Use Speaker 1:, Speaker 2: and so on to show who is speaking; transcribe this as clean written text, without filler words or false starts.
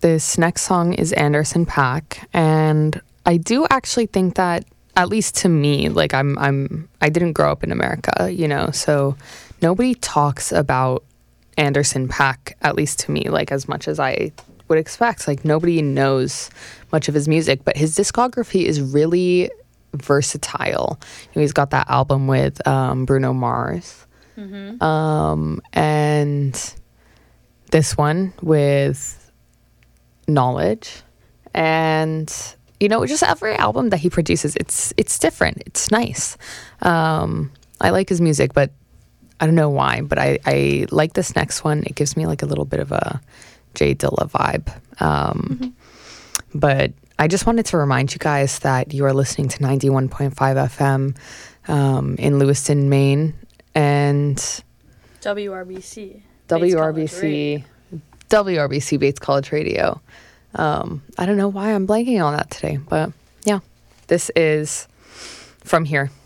Speaker 1: This next song is Anderson .Paak, and I do actually think that, at least to me, like I didn't grow up in America, you know, so nobody talks about Anderson .Paak, at least to me, like as much as I would expect. Like nobody knows much of his music, but his discography is really versatile. You know, he's got that album with Bruno Mars, and this one with Knowledge, and you know, just every album that he produces, it's different. It's nice. I like his music, but I don't know why, but I like this next one. It gives me like a little bit of a Jay Dilla vibe. But I just wanted to remind you guys that you are listening to 91.5 FM in Lewiston, Maine, and
Speaker 2: WRBC
Speaker 1: Bates College Radio. I don't know why I'm blanking on that today, but yeah, this is From Here.